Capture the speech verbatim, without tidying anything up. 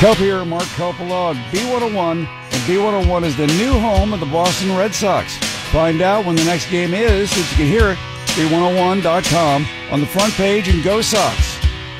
Help here, Mark Coppola on B one oh one, and B one oh one is the new home of the Boston Red Sox. Find out when the next game is so that you can hear it, B one oh one dot com on the front page, and go Sox.